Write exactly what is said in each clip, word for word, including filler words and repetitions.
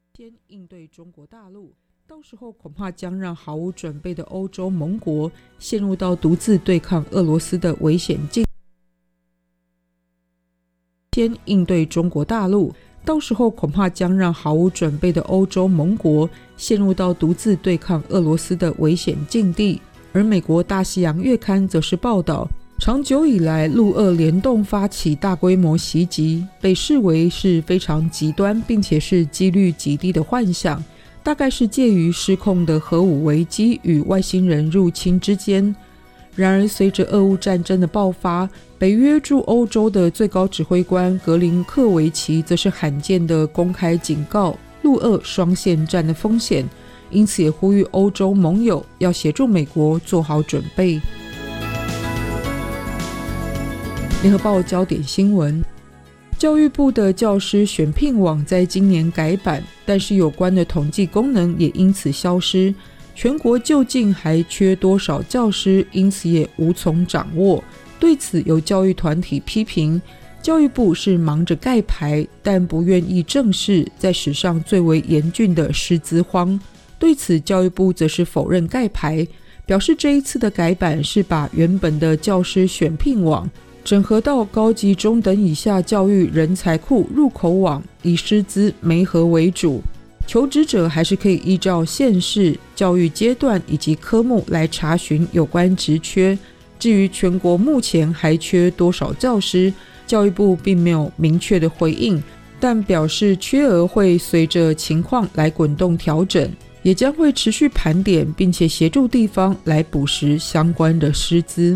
先应对中国大陆，到时候恐怕将让毫无准备的欧洲盟国陷入到独自对抗俄罗斯的危险境。先应对中国大陆，到时候恐怕将让毫无准备的欧洲盟国陷入到独自对抗俄罗斯的危险境地。而美国大西洋月刊则是报道，长久以来陆俄联动发起大规模袭击，被视为是非常极端并且是几率极低的幻想，大概是介于失控的核武危机与外星人入侵之间。然而随着俄乌战争的爆发，北约驻欧洲的最高指挥官格林克维奇则是罕见的公开警告陆俄双线战的风险，因此也呼吁欧洲盟友要协助美国做好准备。联合报焦点新闻，教育部的教师选聘网在今年改版，但是有关的统计功能也因此消失，全国究竟还缺多少教师，因此也无从掌握。对此有教育团体批评，教育部是忙着盖牌，但不愿意正视在史上最为严峻的师资荒。对此教育部则是否认盖牌，表示这一次的改版是把原本的教师选聘网整合到高级中等以下教育人才库入口网，以师资媒合为主，求职者还是可以依照县市、教育阶段以及科目来查询有关职缺。至于全国目前还缺多少教师，教育部并没有明确的回应，但表示缺额会随着情况来滚动调整，也将会持续盘点，并且协助地方来补实相关的师资。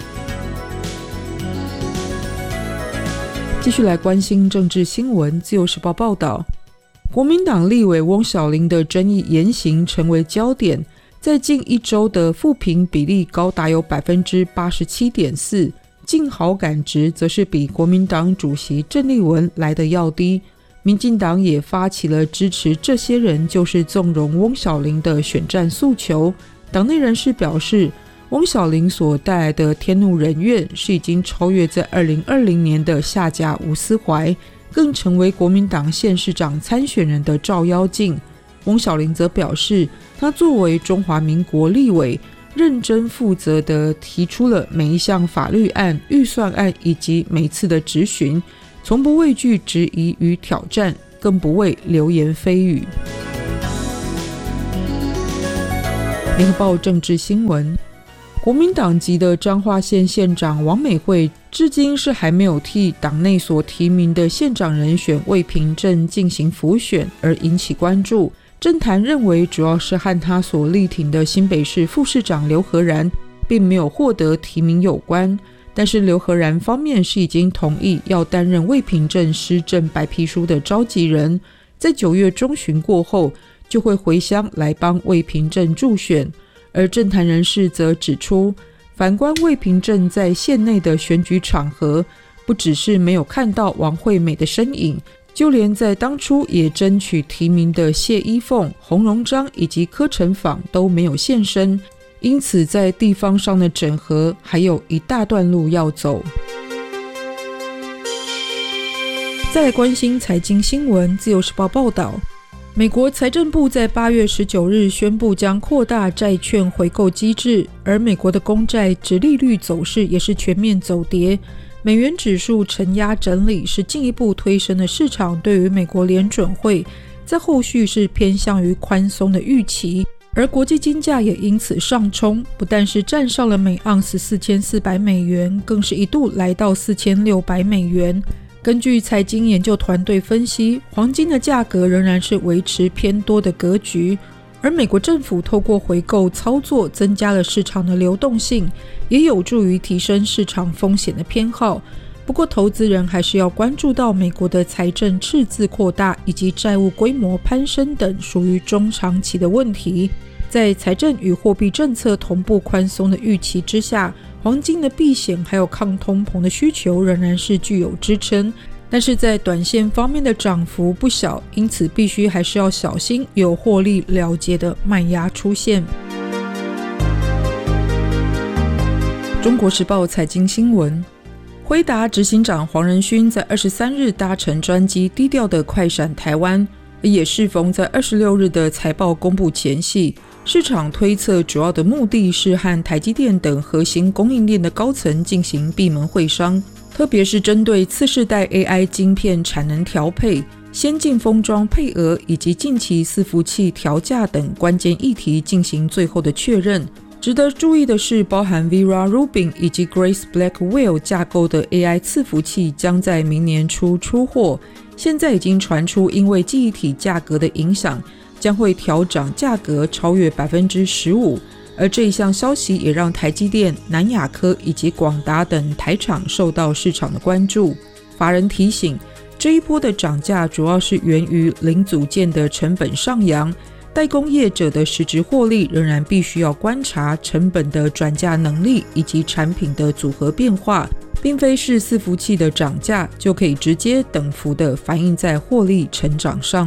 继续来关心政治新闻，自由时报报道，国民党立委翁小玲的争议言行成为焦点，在近一周的负评比例高达有 百分之八十七点四， 净好感值则是比国民党主席郑丽文来得要低。民进党也发起了支持这些人就是纵容翁小玲的选战诉求。党内人士表示，翁小玲所带来的天怒人怨是已经超越在二零二零年的下架吴思怀，更成为国民党县市长参选人的照妖镜。翁小玲则表示，他作为中华民国立委，认真负责地提出了每一项法律案、预算案以及每次的质询，从不畏惧质疑与挑战，更不畏流言蜚语。联合报政治新闻，国民党籍的彰化县县长王美惠至今是还没有替党内所提名的县长人选魏平正进行辅选，而引起关注。政坛认为主要是和他所力挺的新北市副市长刘和然并没有获得提名有关，但是刘和然方面是已经同意要担任魏平正施政白皮书的召集人，在九月中旬过后就会回乡来帮魏平正助选。而政坛人士则指出，反观魏平正在县内的选举场合，不只是没有看到王惠美的身影，就连在当初也争取提名的谢依凤、洪荣章以及柯成访都没有现身，因此在地方上的整合还有一大段路要走。再来关心财经新闻，自由时报报道，美国财政部在八月十九日宣布将扩大债券回购机制，而美国的公债殖利率走势也是全面走跌，美元指数承压整理，是进一步推升了市场对于美国联准会在后续是偏向于宽松的预期。而国际金价也因此上冲，不但是站上了每盎司四千四百美元，更是一度来到四千六百美元。根据财经研究团队分析，黄金的价格仍然是维持偏多的格局，而美国政府透过回购操作增加了市场的流动性，也有助于提升市场风险的偏好。不过投资人还是要关注到美国的财政赤字扩大以及债务规模攀升等属于中长期的问题。在财政与货币政策同步宽松的预期之下，黄金的避险还有抗通膨的需求仍然是具有支撑，但是在短线方面的涨幅不小，因此必须还是要小心有获利了结的卖压出现。中国时报财经新闻，辉达执行长黄仁勋在二十三日搭乘专机低调的快闪台湾， 也适逢在二十六日的财报公布前夕，市场推测主要的目的是和台积电等核心供应链的高层进行闭门会商，特别是针对次世代 A I 晶片产能调配、先进封装配额以及近期伺服器调价等关键议题进行最后的确认。值得注意的是，包含 Vera Rubin 以及 Grace Blackwell 架构的 A I 伺服器将在明年初出货，现在已经传出因为记忆体价格的影响，将会调涨价格超越 百分之十五， 而这一项消息也让台积电、南亚科以及广达等台厂受到市场的关注。法人提醒，这一波的涨价主要是源于零组件的成本上扬，代工业者的实质获利仍然必须要观察成本的转嫁能力以及产品的组合变化，并非是伺服器的涨价就可以直接等幅的反映在获利成长上。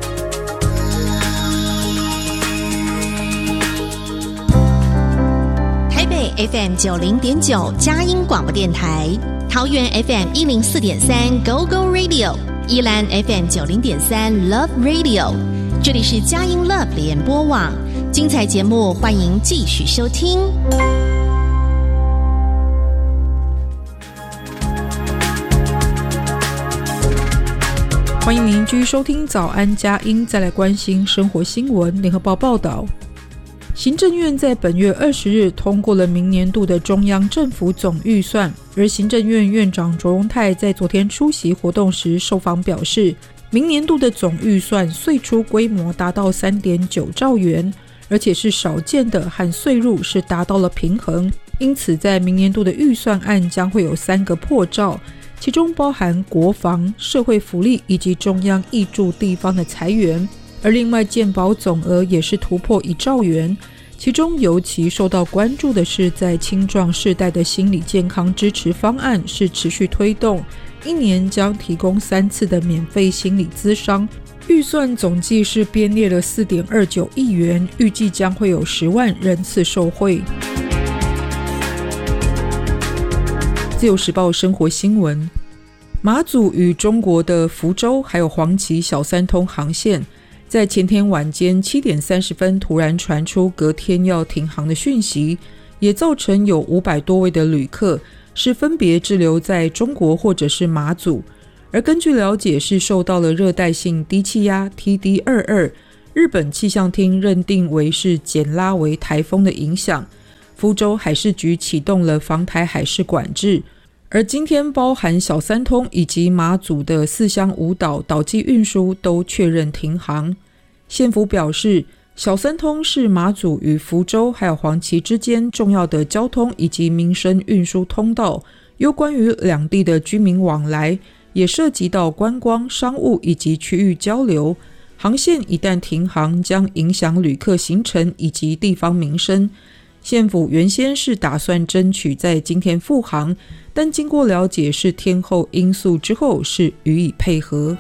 台北 F M 九零点九佳音广播电台，桃园 F M 一零四点三 Go Go Radio， 宜兰 F M 九零点三 Love Radio。这里是佳音 Love 联播网，精彩节目欢迎继续收听。 欢迎您继续收听早安佳音，再来关心生活新闻。联合报报道，行政院在本月二十日通过了明年度的中央政府总预算，而行政院院长卓荣泰在昨天出席活动时受访表示，明年度的总预算岁出规模达到 三点九兆元，而且是少见的和岁入是达到了平衡，因此在明年度的预算案将会有三个破兆，其中包含国防、社会福利以及中央挹注地方的财源，而另外健保总额也是突破一兆元，其中尤其受到关注的是在青壮世代的心理健康支持方案是持续推动，一年将提供三次的免费心理咨商，预算总计是编列了 四点二九亿元，预计将会有十万人次受惠。自由时报生活新闻，马祖与中国的福州还有黄岐小三通航线在前天晚间七点三十分突然传出隔天要停航的讯息，也造成有五百多位的旅客是分别滞留在中国或者是马祖，而根据了解是受到了热带性低气压 T D 二十二 日本气象厅认定为是减拉为台风的影响，福州海事局启动了防台海事管制，而今天包含小三通以及马祖的四乡五岛岛际运输都确认停航。县府表示，小三通是马祖与福州还有黄岐之间重要的交通以及民生运输通道，有关于两地的居民往来，也涉及到观光、商务以及区域交流。航线一旦停航，将影响旅客行程以及地方民生。县府原先是打算争取在今天复航，但经过了解是天候因素之后是予以配合。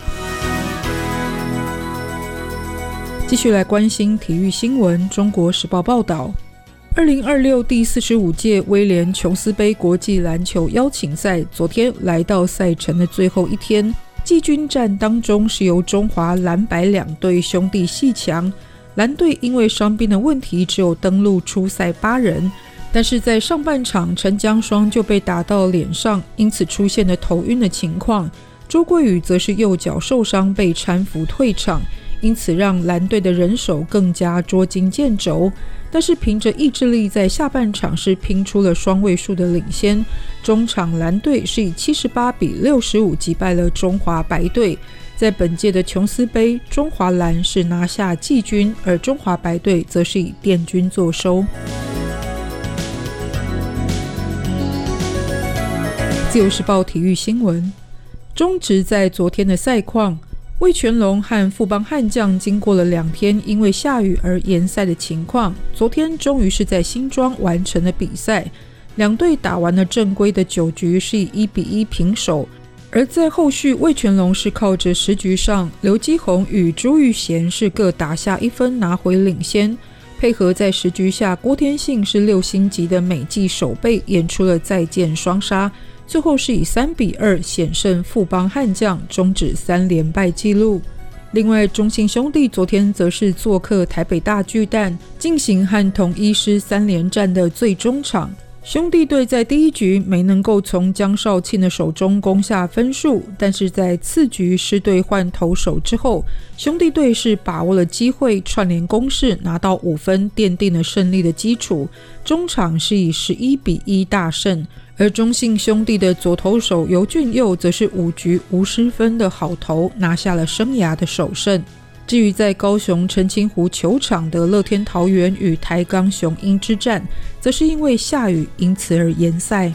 继续来关心体育新闻。中国时报报道，二零二六第四十五届威廉琼斯杯国际篮球邀请赛昨天来到赛程的最后一天，季军战当中是由中华蓝白两队兄弟阋强，蓝队因为伤病的问题只有登陆出赛八人，但是在上半场陈江双就被打到脸上，因此出现了头晕的情况，周桂宇则是右脚受伤被搀扶退场，因此让蓝队的人手更加捉襟见肘，但是凭着意志力在下半场是拼出了双位数的领先，中场蓝队是以七十八比六十五击败了中华白队，在本届的琼斯杯，中华蓝是拿下季军，而中华白队则是以殿军作收。自由时报体育新闻，中职在昨天的赛况，味全龙和富邦悍将经过了两天因为下雨而延赛的情况，昨天终于是在新庄完成了比赛，两队打完了正规的九局是以一比一平手，而在后续味全龙是靠着十局上刘基宏与朱玉贤是各打下一分拿回领先，配合在十局下郭天信是六星级的美技守备演出了再见双杀，最后是以三比二险胜富邦悍将，终止三连败纪录。 另外，中信兄弟昨天则是做客台北大巨蛋，进行和统一狮三连战的最终场。兄弟队在第一局没能够从江少庆的手中攻下分数，但是在次局狮队换投手之后，兄弟队是把握了机会，串联攻势拿到五分，奠定了胜利的基础。中场是以十一比一大胜，而中信兄弟的左投手尤俊佑则是五局无失分的好投，拿下了生涯的首胜。至于在高雄澄清湖球场的乐天桃园与台钢雄鹰之战，则是因为下雨因此而延赛。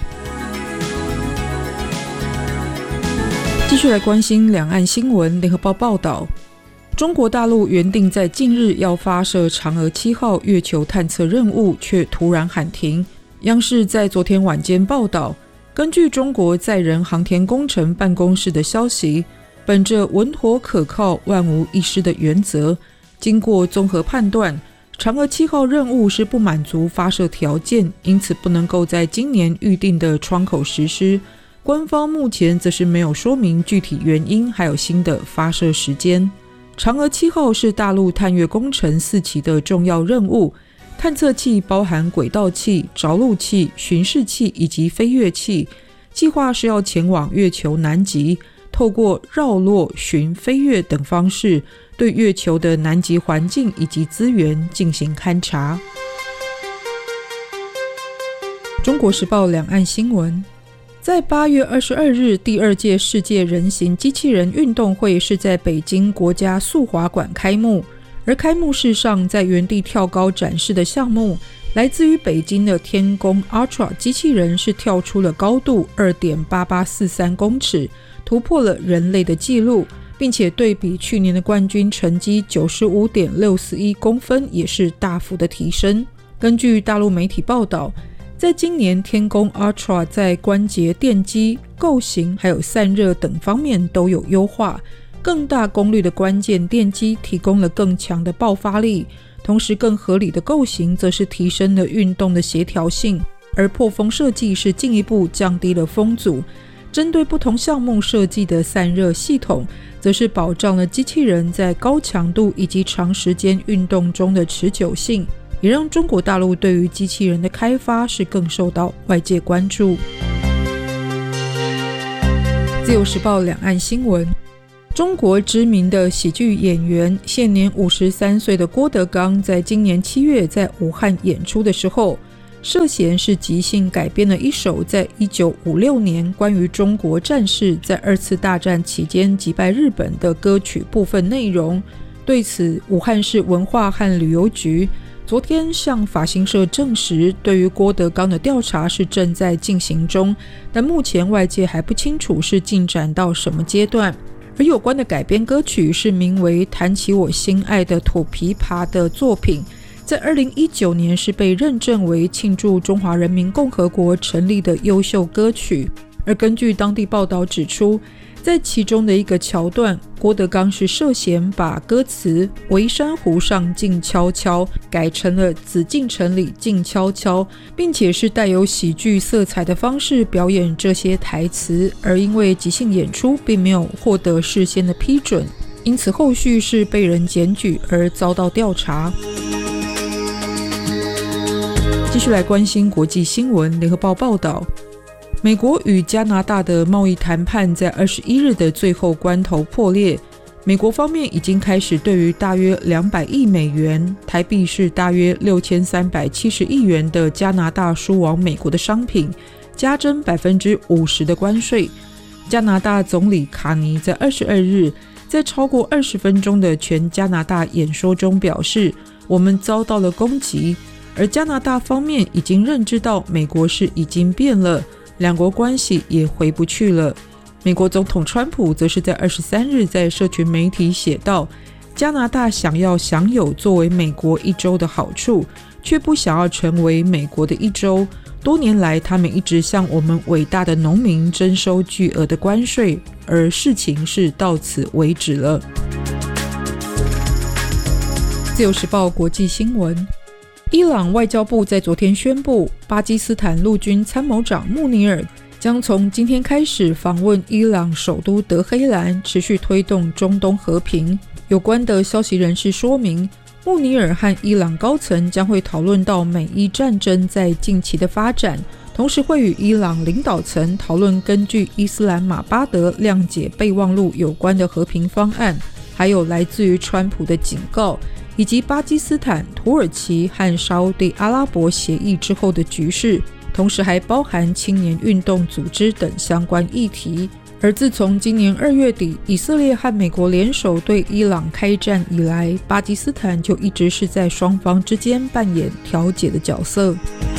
继续来关心两岸新闻。联合报报道，中国大陆原定在近日要发射嫦娥七号月球探测任务，却突然喊停。央视在昨天晚间报道，根据中国载人航天工程办公室的消息，本着稳妥可靠万无一失的原则，经过综合判断，嫦娥七号任务是不满足发射条件，因此不能够在今年预定的窗口实施。官方目前则是没有说明具体原因，还有新的发射时间。嫦娥七号是大陆探月工程四期的重要任务，探测器包含轨道器、着陆器、巡视器以及飞跃器，计划是要前往月球南极，透过绕落、巡、飞跃等方式，对月球的南极环境以及资源进行勘察。中国时报两岸新闻，在八月二十二日，第二届世界人形机器人运动会是在北京国家速滑馆开幕，而开幕式上在原地跳高展示的项目，来自于北京的天宫 Ultra 机器人是跳出了高度 二点八八四三公尺，突破了人类的纪录，并且对比去年的冠军成绩 九十五点六四一公分也是大幅的提升。根据大陆媒体报道，在今年天宫 Ultra 在关节电机、构型还有散热等方面都有优化，更大功率的关键电机提供了更强的爆发力，同时更合理的构型则是提升了运动的协调性，而破风设计是进一步降低了风阻。针对不同项目设计的散热系统，则是保障了机器人在高强度以及长时间运动中的持久性，也让中国大陆对于机器人的开发是更受到外界关注。自由时报两岸新闻，中国知名的喜剧演员现年五十三岁的郭德纲，在今年七月在武汉演出的时候，涉嫌是即兴改编了一首在一九五六年关于中国战士在二次大战期间击败日本的歌曲部分内容。对此，武汉市文化和旅游局昨天向法新社证实，对于郭德纲的调查是正在进行中，但目前外界还不清楚是进展到什么阶段。而有关的改编歌曲是名为《弹起我心爱的土琵琶》的作品，在二零一九年是被认证为庆祝中华人民共和国成立的优秀歌曲。而根据当地报道指出，在其中的一个桥段，郭德纲是涉嫌把歌词“围山湖上静悄悄”改成了“紫禁城里静悄悄”，并且是带有喜剧色彩的方式表演这些台词，而因为即兴演出并没有获得事先的批准，因此后续是被人检举而遭到调查。继续来关心国际新闻。联合报报道，美国与加拿大的贸易谈判在二十一日的最后关头破裂，美国方面已经开始对于大约两百亿美元，台币是大约六千三百七十亿元的加拿大输往美国的商品加征 百分之五十 的关税。加拿大总理卡尼在二十二日在超过二十分钟的全加拿大演说中表示，我们遭到了攻击，而加拿大方面已经认知到美国是已经变了，两国关系也回不去了。美国总统川普则是在二十三日在社群媒体写道，加拿大想要享有作为美国一州的好处，却不想要成为美国的一州。多年来他们一直向我们伟大的农民征收巨额的关税，而事情是到此为止了。自由时报国际新闻，伊朗外交部在昨天宣布，巴基斯坦陆军参谋长穆尼尔将从今天开始访问伊朗首都德黑兰，持续推动中东和平。 有关的消息人士说明，穆尼尔和伊朗高层将会讨论到美伊战争在近期的发展，同时会与伊朗领导层讨论根据伊斯兰马巴德谅解备忘录有关的和平方案，还有来自于川普的警告，以及巴基斯坦、土耳其和沙烏地阿拉伯协议之后的局势，同时还包含青年运动组织等相关议题。而自从今年二月底以色列和美国联手对伊朗开战以来，巴基斯坦就一直是在双方之间扮演调解的角色。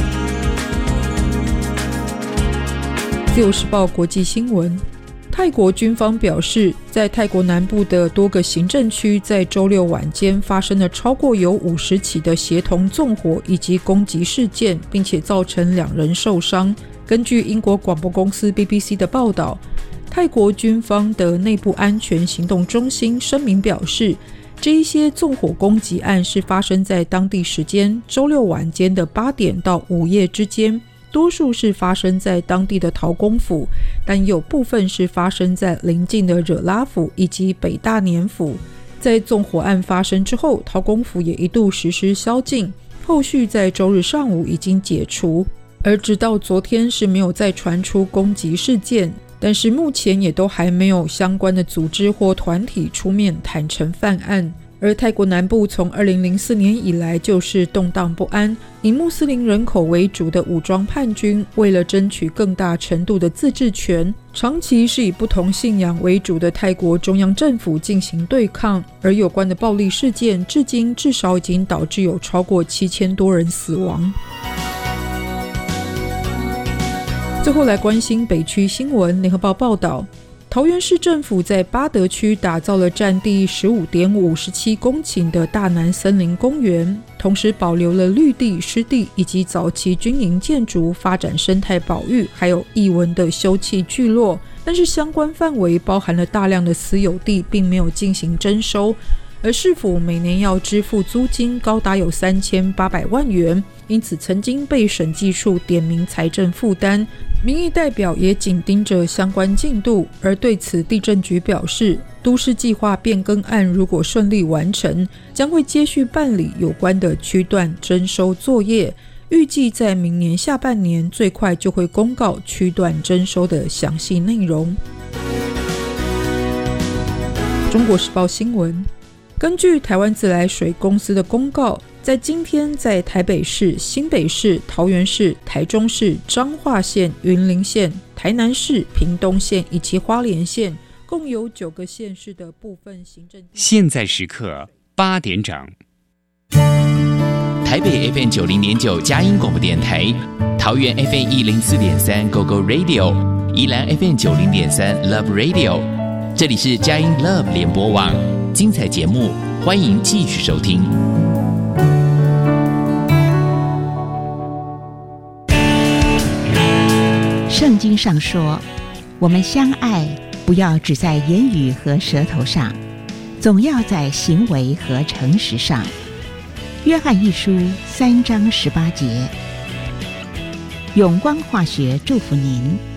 自由时报国际新闻，泰国军方表示，在泰国南部的多个行政区在周六晚间发生了超过有五十起的协同纵火以及攻击事件，并且造成两人受伤。根据英国广播公司 B B C 的报道，泰国军方的内部安全行动中心声明表示，这一些纵火攻击案是发生在当地时间周六晚间的八点到午夜之间，多数是发生在当地的陶公府，但有部分是发生在邻近的惹拉府以及北大年府。在纵火案发生之后，陶公府也一度实施宵禁，后续在周日上午已经解除，而直到昨天是没有再传出攻击事件，但是目前也都还没有相关的组织或团体出面坦诚犯案。而泰国南部从二零零四年以来就是动荡不安，以穆斯林人口为主的武装叛军为了争取更大程度的自治权，长期是以不同信仰为主的泰国中央政府进行对抗，而有关的暴力事件至今至少已经导致有超过七千多人死亡。最后来关心北区新闻，联合报报道，桃园市政府在八德区打造了占地 十五点五七公顷的大南森林公园，同时保留了绿地、湿地以及早期军营建筑，发展生态保育，还有艺文的休憩聚落。但是相关范围包含了大量的私有地，并没有进行征收，而市府每年要支付租金高达有三千八百万元，因此曾经被审计处点名财政负担。民意代表也紧盯着相关进度，而对此地政局表示，都市计划变更案如果顺利完成，将会接续办理有关的区段征收作业，预计在明年下半年最快就会公告区段征收的详细内容。中国时报新闻，根据台湾自来水公司的公告，在今天在台北市、新北市、桃园市、台中市、彰化县、云林县、台南市、屏东县以及花莲县共有九个县市的部分行政。 现在时刻八点整，台北 F M 九零点九佳音广播电台，桃园 F M 一零四点三 Go Go Radio， 宜兰 F M 九零点三 Love Radio， 这里是佳音 Love 联播网，精彩节目欢迎继续收听。 圣经上说，我们相爱不要只在言语和舌头上，总要在行为和诚实上。约翰一书三章十八节。永光化学祝福您，